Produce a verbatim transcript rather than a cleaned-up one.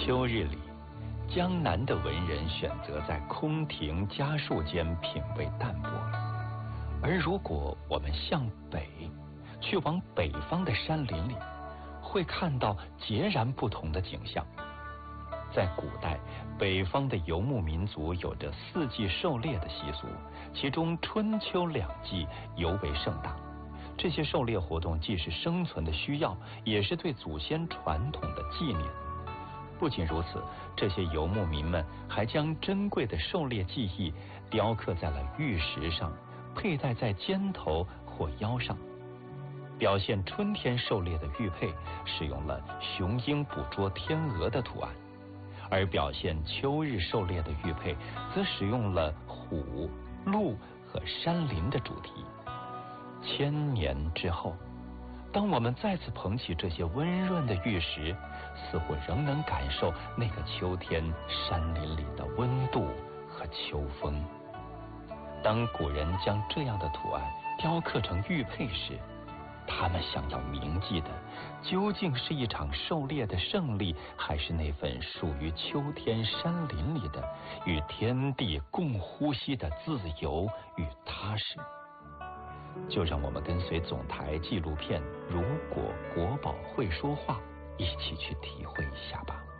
秋日里，江南的文人选择在空庭家树间品味淡泊，而如果我们向北，去往北方的山林里，会看到截然不同的景象。在古代，北方的游牧民族有着四季狩猎的习俗，其中春秋两季尤为盛大。这些狩猎活动既是生存的需要，也是对祖先传统的纪念。不仅如此，这些游牧民们还将珍贵的狩猎技艺雕刻在了玉石上，佩戴在肩头或腰上。表现春天狩猎的玉佩使用了雄鹰捕捉天鹅的图案，而表现秋日狩猎的玉佩则使用了虎、鹿和山林的主题。千年之后，当我们再次捧起这些温润的玉石，似乎仍能感受那个秋天山林里的温度和秋风。当古人将这样的图案雕刻成玉佩时，他们想要铭记的究竟是一场狩猎的胜利，还是那份属于秋天山林里的与天地共呼吸的自由与踏实？就让我们跟随总台纪录片《如果国宝会说话》一起去体会一下吧。